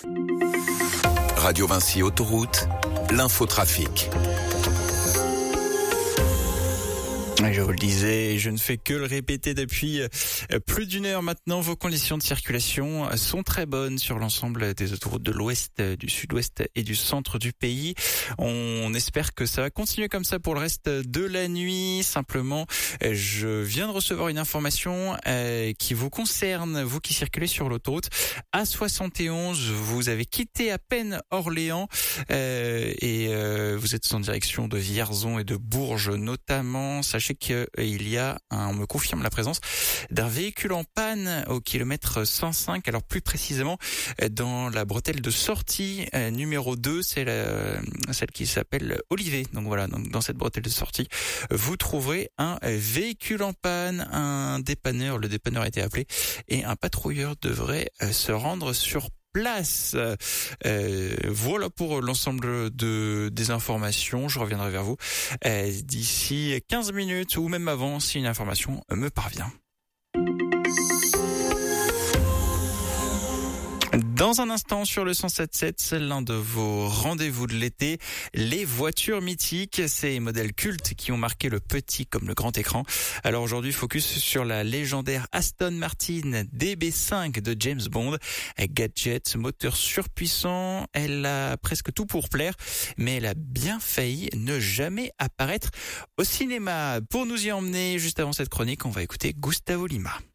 Radio Vinci Autoroute, l'infotrafic. Je vous le disais, je ne fais que le répéter depuis plus d'une heure maintenant. Vos conditions de circulation sont très bonnes sur l'ensemble des autoroutes de l'ouest, du sud-ouest et du centre du pays. On espère que ça va continuer comme ça pour le reste de la nuit. Simplement, je viens de recevoir une information qui vous concerne, vous qui circulez sur l'autoroute A71. Vous avez quitté à peine Orléans et vous êtes en direction de Vierzon et de Bourges notamment. Sachez qu'il y a, on me confirme la présence d'un véhicule en panne au kilomètre 105. Alors plus précisément dans la bretelle de sortie numéro 2, c'est celle qui s'appelle Olivet. Donc voilà, donc dans cette bretelle de sortie, vous trouverez un véhicule en panne, un dépanneur, le dépanneur a été appelé et un patrouilleur devrait se rendre sur place. Voilà pour l'ensemble des informations. Je reviendrai vers vous d'ici 15 minutes ou même avant si une information me parvient. Dans un instant sur le 107.7, c'est l'un de vos rendez-vous de l'été, les voitures mythiques, ces modèles cultes qui ont marqué le petit comme le grand écran. Alors aujourd'hui, focus sur la légendaire Aston Martin DB5 de James Bond. Gadget, moteur surpuissant, elle a presque tout pour plaire, mais elle a bien failli ne jamais apparaître au cinéma. Pour nous y emmener, juste avant cette chronique, on va écouter Gustavo Lima.